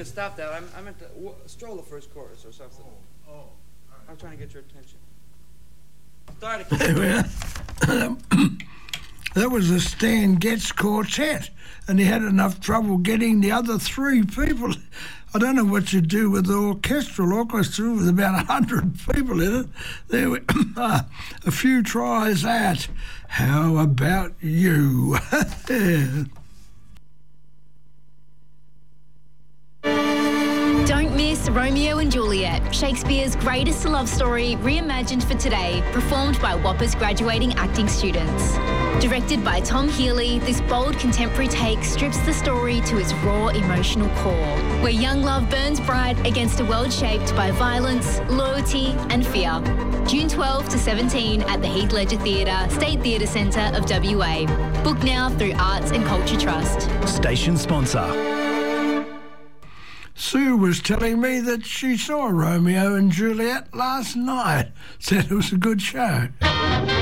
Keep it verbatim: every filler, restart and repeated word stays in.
stop that. I, I meant to w- stroll the first chorus or something. Oh, oh. I'm trying to get your attention. Start again. That was a Stan Getz quartet, and he had enough trouble getting the other three people. I don't know what you do with the orchestral orchestra with about a hundred people in it. There were uh, a few tries at How About You? Don't miss Romeo and Juliet, Shakespeare's greatest love story reimagined for today, performed by Whoppers graduating acting students. Directed by Tom Healy, this bold contemporary take strips the story to its raw emotional core, where young love burns bright against a world shaped by violence, loyalty and fear. June twelfth to seventeenth at the Heath Ledger Theatre, State Theatre Centre of W A. Book now through Arts and Culture Trust. Station sponsor. Sue was telling me that she saw Romeo and Juliet last night. Said it was a good show.